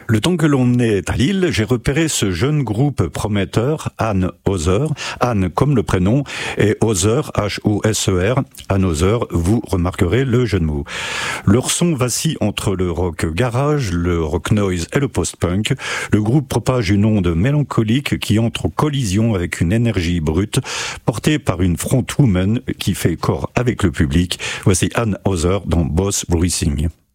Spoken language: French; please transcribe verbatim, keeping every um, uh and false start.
Le temps que l'on est à Lille, j'ai repéré ce jeune groupe prometteur, Anne Hauser. Anne comme le prénom et Hauser, H O S E R, Anne Hauser, vous remarquerez le jeu de mots. Leur son vacille entre le rock garage, le rock noise et le post-punk. Le groupe propage une onde mélancolique qui entre en collision avec une énergie brute, portée par une frontwoman qui fait corps avec le public. Voici Anne Hauser dans Boss Bruising.